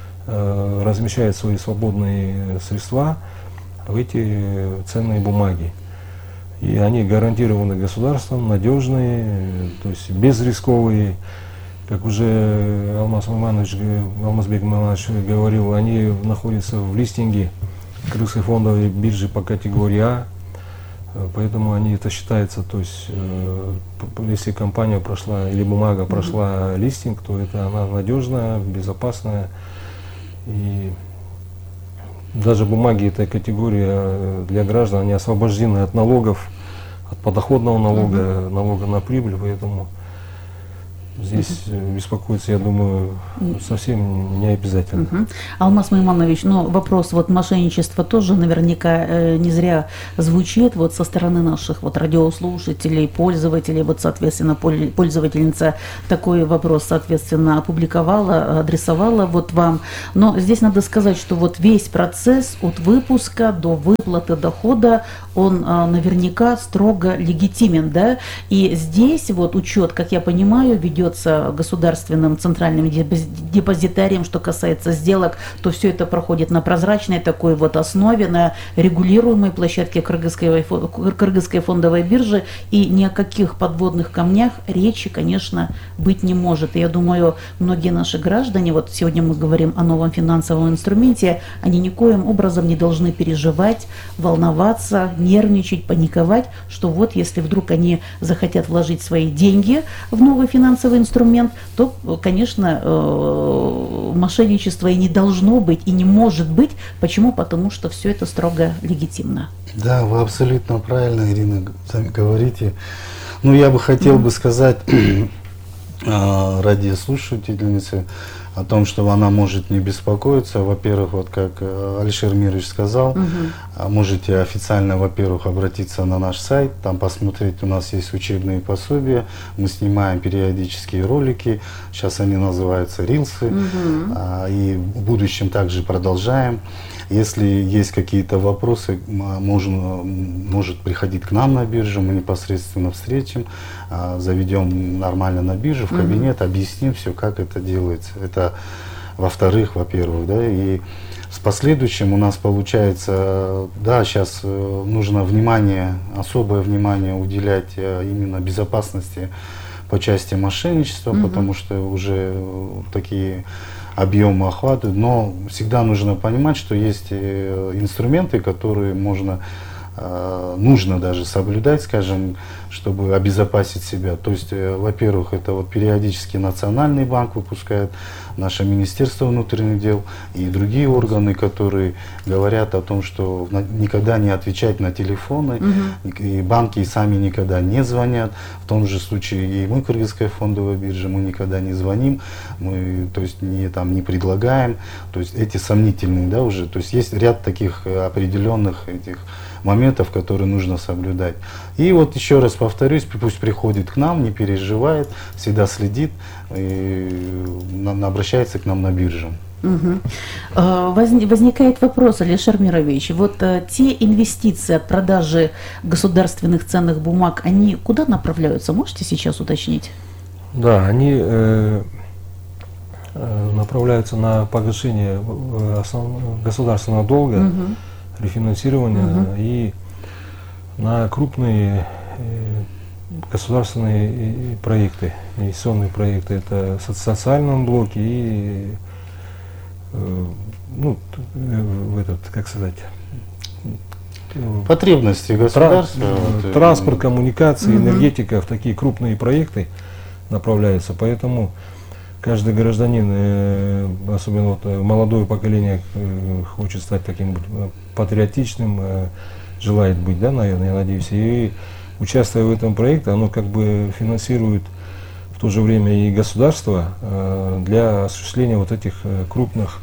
э, размещают свои свободные средства в эти ценные бумаги. И они гарантированы государством, надежные, то есть безрисковые. Как уже Алмаз Маманович, Алмазбек Маманович говорил, они находятся в листинге Крымской фондовой биржи по категории А. Поэтому они это считается, то есть если компания прошла или бумага прошла mm-hmm. листинг, то это она надежная, безопасная. И даже бумаги этой категории для граждан, они освобождены от налогов, от подоходного налога, uh-huh. налога на прибыль, поэтому здесь uh-huh. беспокоиться, я думаю, совсем не обязательно. Uh-huh. Алмаз Майманович, ну вопрос вот мошенничества тоже наверняка э, не зря звучит вот со стороны наших вот радиослушателей, пользователей, вот соответственно пользовательница такой вопрос соответственно опубликовала, адресовала вот вам, но здесь надо сказать, что вот весь процесс от выпуска до выплаты дохода, он э, наверняка строго легитимен, да, и здесь вот учет, как я понимаю, ведет государственным центральным депозитарием, что касается сделок, то все это проходит на прозрачной такой вот основе, на регулируемой площадке Кыргызской, Кыргызской фондовой биржи, и ни о каких подводных камнях речи, конечно, быть не может. И я думаю, многие наши граждане, вот сегодня мы говорим о новом финансовом инструменте, они никоим образом не должны переживать, волноваться, нервничать, паниковать, что вот если вдруг они захотят вложить свои деньги в новый финансовый инструмент, то, конечно, мошенничества и не должно быть, и не может быть. Почему? Потому что все это строго легитимно. Да, вы абсолютно правильно, Ирина, сами говорите. Ну, я бы хотел mm-hmm. бы сказать радиослушательнице, о том, что она может не беспокоиться. Во-первых, вот как э, Алишер Мирович сказал, Мгм. можете официально, во-первых, обратиться на наш сайт, там посмотреть, у нас есть учебные пособия, мы снимаем периодические ролики, сейчас они называются рилсы, Мгм. а, и в будущем также продолжаем. Если есть какие-то вопросы, м, можно, м, может приходить к нам на биржу, мы непосредственно встретим, а, заведем нормально на биржу, в Мгм. кабинет, объясним все, как это делается. Это во-вторых, во-первых, да, и с последующим у нас получается, да, сейчас э, нужно внимание, особое внимание уделять э, именно безопасности по части мошенничества, Мгм. потому что уже э, такие объемы охватывают, но всегда нужно понимать, что есть э, инструменты, которые можно, э, нужно даже соблюдать, скажем, чтобы обезопасить себя. То есть, э, во-первых, это вот периодически Национальный банк выпускает, наше Министерство внутренних дел и другие органы, которые говорят о том, что на- никогда не отвечать на телефоны, Мгм. и банки и сами никогда не звонят. В том же случае и мы, Кыргызская фондовая биржа, мы никогда не звоним, мы, то есть, не, там, не предлагаем, то есть эти сомнительные, да, уже, то есть есть ряд таких э, определенных этих моментов, которые нужно соблюдать. И вот еще раз повторюсь, пусть приходит к нам, не переживает, всегда следит и на- на- обращается к нам на бирже. Мгм. А, возни- Возникает вопрос, Алишер Мирович, вот э, те инвестиции от продажи государственных ценных бумаг, они куда направляются? Можете сейчас уточнить? Да, они э, э, направляются на погашение э, основ- государственного долга, Мгм. рефинансирование Мгм. и на крупные э, государственные и- и проекты, инвестиционные проекты. Это в социальном блоке и э, ну, т- э, в этот, как сказать, э, Потребности Тра- государства. э, вот, э, транспорт, коммуникации, Мгм. энергетика, в такие крупные проекты направляются. Поэтому каждый гражданин, э, особенно вот э, молодое поколение, э, хочет стать таким э, патриотичным, э, желает быть, да, наверное, я надеюсь. И участвуя в этом проекте, оно как бы финансирует в то же время и государство э, для осуществления вот этих э, крупных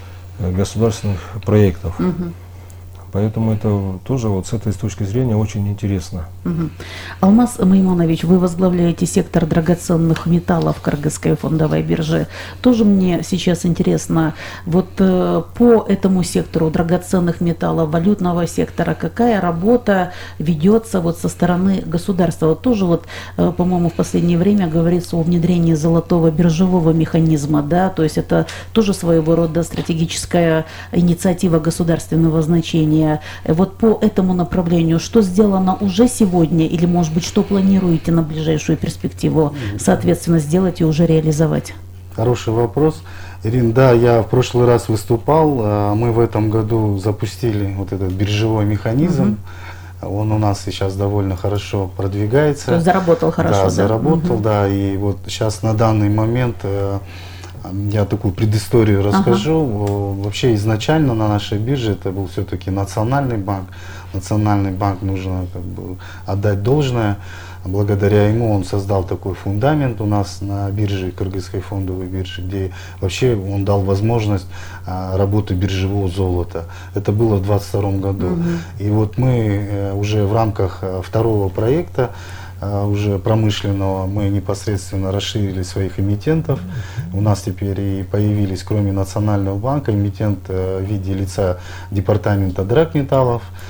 э, государственных проектов. Мгм. Поэтому это тоже вот с этой точки зрения очень интересно. Мгм. Алмаз Маймонович, вы возглавляете сектор драгоценных металлов Кыргызской фондовой биржи. Тоже мне сейчас интересно, вот э, по этому сектору драгоценных металлов, валютного сектора, какая работа ведется вот со стороны государства? Вот тоже вот, э, по-моему, в последнее время говорится о внедрении золотого биржевого механизма, да, то есть это тоже своего рода стратегическая инициатива государственного значения. Вот по этому направлению, что сделано уже сегодня или, может быть, что планируете на ближайшую перспективу, соответственно, сделать и уже реализовать? Хороший вопрос. Ирина, да, я в прошлый раз выступал, а, мы в этом году запустили вот этот биржевой механизм. Он у нас сейчас довольно хорошо продвигается. То есть заработал хорошо, Да, да? заработал, Мгм. да. И вот сейчас на данный момент э, я такую предысторию расскажу. О, Вообще изначально на нашей бирже это был все-таки Национальный банк. Национальный банк нужно как бы отдать должное. Благодаря ему он создал такой фундамент у нас на бирже, Кыргызской фондовой бирже, где вообще он дал возможность а, работы биржевого золота. Это было в двадцать втором году. Мгм. И вот мы э, уже в рамках э, второго проекта, э, уже промышленного, мы непосредственно расширили своих эмитентов. У нас теперь и появились, кроме Национального банка, эмитент э, в виде лица департамента драгметаллов.